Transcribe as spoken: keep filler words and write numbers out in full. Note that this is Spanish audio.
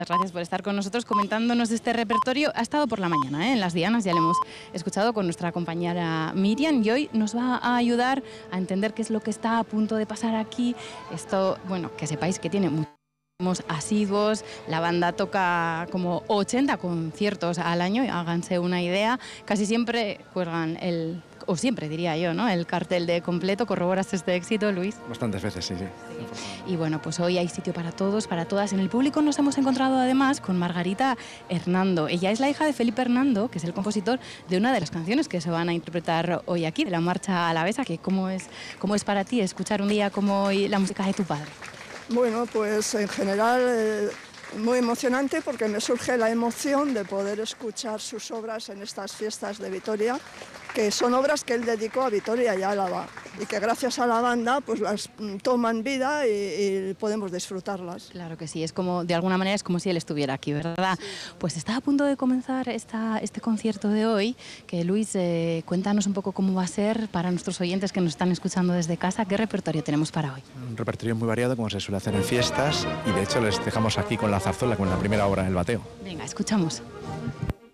Gracias por estar con nosotros comentándonos este repertorio. Ha estado por la mañana, ¿eh? En Las Dianas, ya lo hemos escuchado con nuestra compañera Miriam, y hoy nos va a ayudar a entender qué es lo que está a punto de pasar aquí. Esto, bueno, que sepáis que tiene muchos asiduos, la banda toca como ochenta conciertos al año, háganse una idea, casi siempre cuelgan el, o siempre diría yo, ¿no?, el cartel de completo. ¿Corroboras este éxito, Luis? Bastantes veces, sí, sí. Y bueno, pues hoy hay sitio para todos, para todas. En el público nos hemos encontrado además con Margarita Hernando. Ella es la hija de Felipe Hernando, que es el compositor de una de las canciones que se van a interpretar hoy aquí, de la Marcha Alavesa. Que ¿cómo es, cómo es para ti escuchar un día como hoy la música de tu padre? Bueno, pues en general eh, muy emocionante, porque me surge la emoción de poder escuchar sus obras en estas fiestas de Vitoria, que son obras que él dedicó a Vitoria y Álava, y que gracias a la banda pues las toman vida y, y podemos disfrutarlas. Claro que sí, es como, de alguna manera es como si él estuviera aquí, ¿verdad? Sí. Pues está a punto de comenzar esta, este concierto de hoy, que Luis, eh, cuéntanos un poco cómo va a ser para nuestros oyentes que nos están escuchando desde casa. ¿Qué repertorio tenemos para hoy? Un repertorio muy variado, como se suele hacer en fiestas, y de hecho les dejamos aquí con la zarzuela, con la primera obra, El Bateo. Venga, escuchamos.